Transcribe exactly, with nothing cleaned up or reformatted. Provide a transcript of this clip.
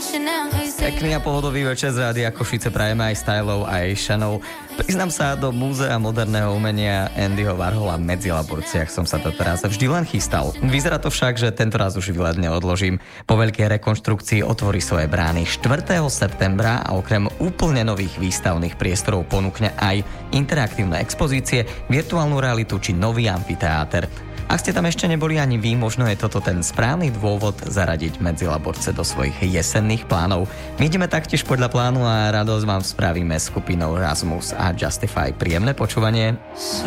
Pekný a pohodový večer z Rádia Košice prajeme aj Stylov, aj Šanov. Priznám sa, do Múzea moderného umenia Andyho Warhola v Medzilaborciach som sa to teraz vždy len chystal. Vyzerá to však, že tento raz už výlet neodložím. Po veľkej rekonštrukcii otvorí svoje brány štvrtého septembra a okrem úplne nových výstavných priestorov ponúkne aj interaktívne expozície, virtuálnu realitu či nový amfiteáter. Ak ste tam ešte neboli ani vy, možno je toto ten správny dôvod zaradiť Medzilaborce do svojich jesenných plánov. My ideme taktiež podľa plánu a radosť vám spravíme skupinou Rasmus a Justify. Príjemné počúvanie. So